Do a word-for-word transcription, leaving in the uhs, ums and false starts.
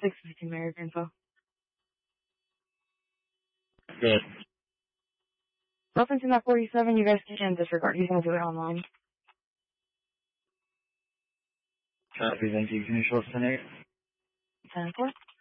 six fifty American info. Good. Referencing that forty-seven, you guys can disregard. He's going to do it online. Copy, thank you. Can you show us ten eight? ten four.